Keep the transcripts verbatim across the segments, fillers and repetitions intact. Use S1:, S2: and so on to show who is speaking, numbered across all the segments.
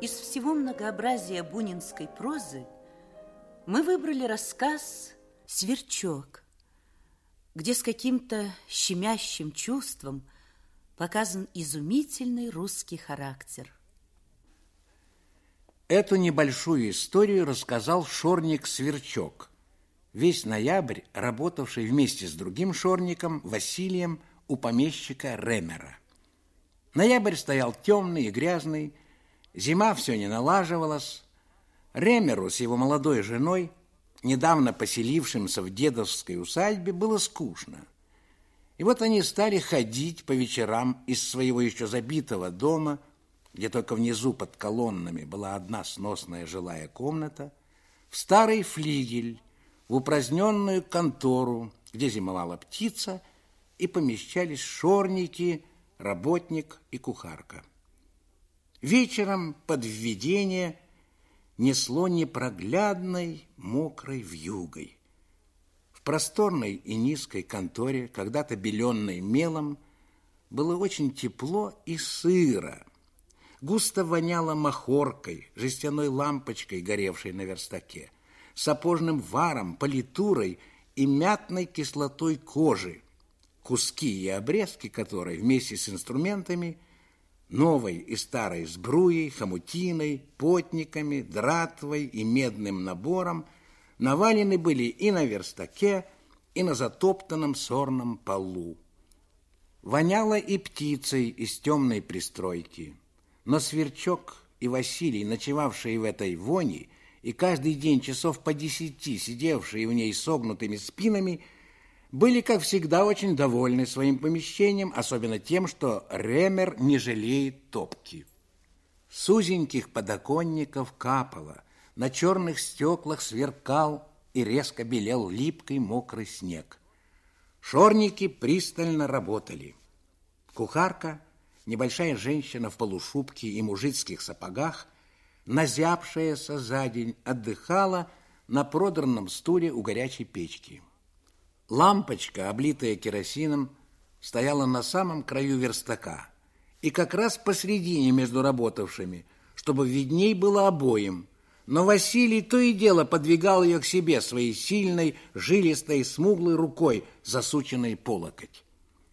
S1: Из всего многообразия бунинской прозы мы выбрали рассказ «Сверчок», где с каким-то щемящим чувством показан изумительный русский характер.
S2: Эту небольшую историю рассказал шорник Сверчок, весь ноябрь работавший вместе с другим шорником Василием у помещика Ремера. Ноябрь стоял темный и грязный, зима все не налаживалась. Ремеру с его молодой женой, недавно поселившимся в дедовской усадьбе, было скучно. И вот они стали ходить по вечерам из своего еще забитого дома, где только внизу под колоннами была одна сносная жилая комната, в старый флигель, в упраздненную контору, где зимовала птица, и помещались шорники, работник и кухарка. Вечером под введение несло непроглядной мокрой вьюгой. В просторной и низкой конторе, когда-то беленной мелом, было очень тепло и сыро. Густо воняло махоркой, жестяной лампочкой, горевшей на верстаке, сапожным варом, политурой и мятной кислотой кожи, куски и обрезки которой вместе с инструментами, новой и старой сбруей, хомутиной, потниками, дратвой и медным набором, навалены были и на верстаке, и на затоптанном сорном полу. Воняло и птицей из темной пристройки, но Сверчок и Василий, ночевавшие в этой вони и каждый день часов по десяти сидевшие в ней согнутыми спинами, были, как всегда, очень довольны своим помещением, особенно тем, что Ремер не жалеет топки. С узеньких подоконников капало, на черных стеклах сверкал и резко белел липкий мокрый снег. Шорники пристально работали. Кухарка, небольшая женщина в полушубке и мужицких сапогах, назябшаяся за день, отдыхала на продранном стуле у горячей печки. Лампочка, облитая керосином, стояла на самом краю верстака и как раз посредине между работавшими, чтобы видней было обоим. Но Василий то и дело подвигал ее к себе своей сильной, жилистой, смуглой рукой, засученной по локоть.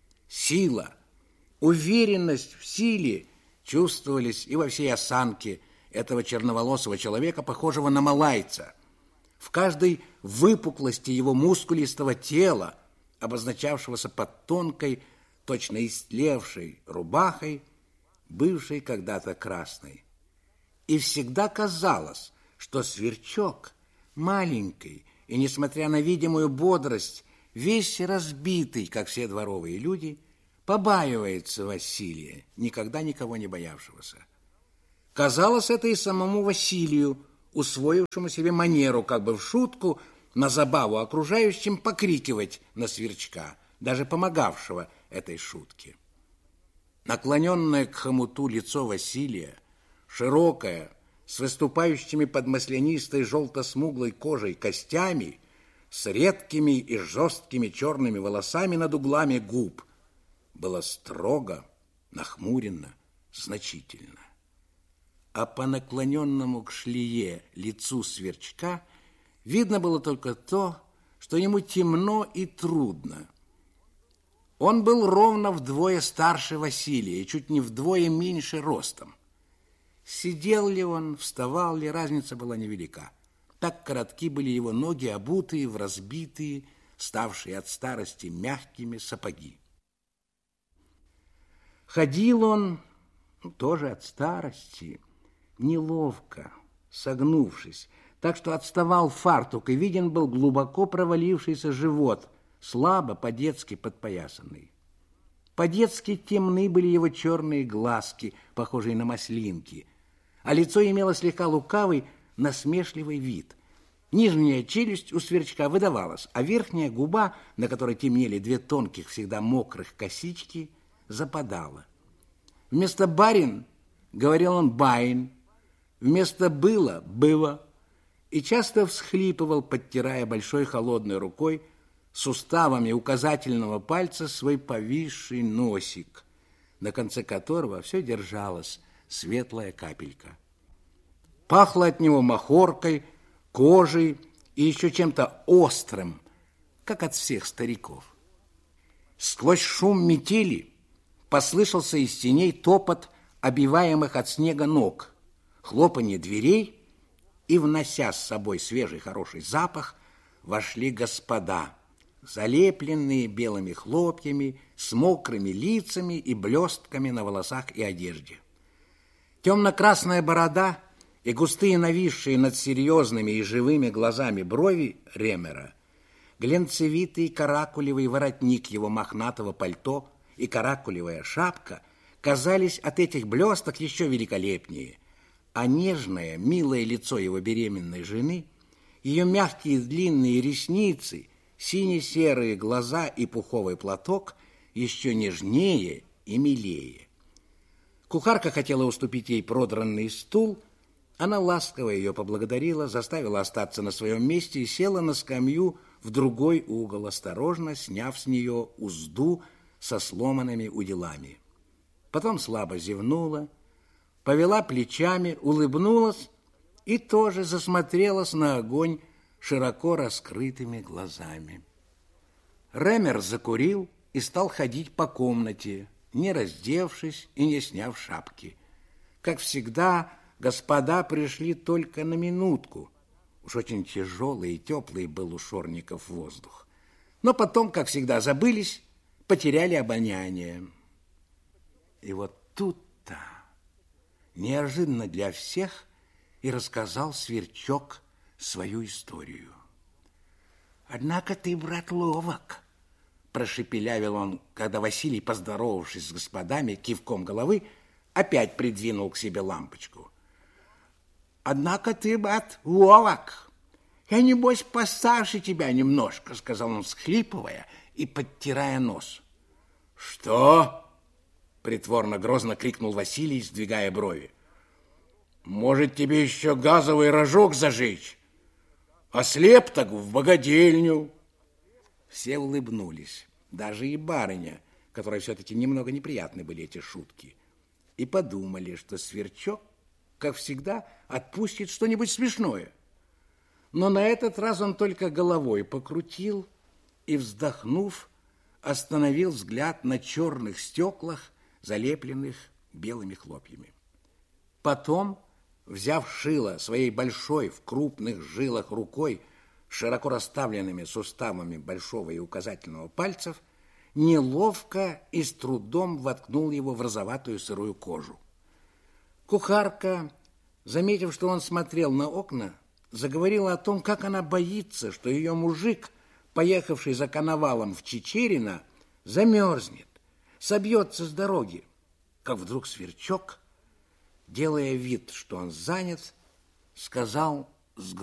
S2: Сила, уверенность в силе чувствовались и во всей осанке этого черноволосого человека, похожего на малайца, в каждой выпуклости его мускулистого тела, обозначавшегося под тонкой, точно истлевшей рубахой, бывшей когда-то красной. И всегда казалось, что Сверчок, маленький и, несмотря на видимую бодрость, весь разбитый, как все дворовые люди, побаивается Василия, никогда никого не боявшегося. Казалось это и самому Василию, усвоившему себе манеру, как бы в шутку, на забаву окружающим покрикивать на Сверчка, даже помогавшего этой шутке. Наклоненное к хомуту лицо Василия, широкое, с выступающими под маслянистой желто-смуглой кожей костями, с редкими и жесткими черными волосами над углами губ, было строго, нахмуренно, значительно. А по наклоненному к шлее лицу Сверчка видно было только то, что ему темно и трудно. Он был ровно вдвое старше Василия и чуть не вдвое меньше ростом. Сидел ли он, вставал ли, разница была невелика. Так коротки были его ноги, обутые в разбитые, ставшие от старости мягкими сапоги. Ходил он, ну, тоже от старости, неловко, согнувшись, так что отставал фартук, и виден был глубоко провалившийся живот, слабо по-детски подпоясанный. По-детски темны были его черные глазки, похожие на маслинки, а лицо имело слегка лукавый, насмешливый вид. Нижняя челюсть у Сверчка выдавалась, а верхняя губа, на которой темнели две тонких, всегда мокрых косички, западала. Вместо «барин» говорил он «баин», вместо «было» «было», и часто всхлипывал, подтирая большой холодной рукой суставами указательного пальца свой повисший носик, на конце которого все держалась светлая капелька. Пахло от него махоркой, кожей и еще чем-то острым, как от всех стариков. Сквозь шум метели послышался из теней топот обиваемых от снега ног, хлопанье дверей, и, внося с собой свежий хороший запах, вошли господа, залепленные белыми хлопьями, с мокрыми лицами и блестками на волосах и одежде. Темно-красная борода и густые нависшие над серьезными и живыми глазами брови Ремера, глянцевитый каракулевый воротник его мохнатого пальто и каракулевая шапка казались от этих блесток еще великолепнее, а нежное, милое лицо его беременной жены, ее мягкие длинные ресницы, сине-серые глаза и пуховый платок еще нежнее и милее. Кухарка хотела уступить ей продранный стул. Она ласково ее поблагодарила, заставила остаться на своем месте и села на скамью в другой угол, осторожно сняв с нее узду со сломанными уделами. Потом слабо зевнула, повела плечами, улыбнулась и тоже засмотрелась на огонь широко раскрытыми глазами. Ремер закурил и стал ходить по комнате, не раздевшись и не сняв шапки. Как всегда, господа пришли только на минутку. Уж очень тяжелый и теплый был у Шорников воздух. Но потом, как всегда, забылись, потеряли обоняние. И вот тут-то, неожиданно для всех, и рассказал Сверчок свою историю. «Однако ты, брат, ловок», – прошепелявил он, когда Василий, поздоровавшись с господами, кивком головы, опять придвинул к себе лампочку. «Однако ты, брат, ловок. Я, небось, постарше тебя немножко», – сказал он, всхлипывая и подтирая нос. «Что?» – притворно грозно крикнул Василий, сдвигая брови. «Может, тебе еще газовый рожок зажечь? Ослеп так в богадельню». Все улыбнулись, даже и барыня, которой все-таки немного неприятны были эти шутки, и подумали, что Сверчок, как всегда, отпустит что-нибудь смешное. Но на этот раз он только головой покрутил и, вздохнув, остановил взгляд на черных стеклах, залепленных белыми хлопьями. Потом, взяв шило своей большой в крупных жилах рукой, широко расставленными суставами большого и указательного пальцев, неловко и с трудом воткнул его в розоватую сырую кожу. Кухарка, заметив, что он смотрел на окна, заговорила о том, как она боится, что ее мужик, поехавший за коновалом в Чичерино, замерзнет, собьется с дороги. Как вдруг Сверчок, делая вид, что он занят, сказал с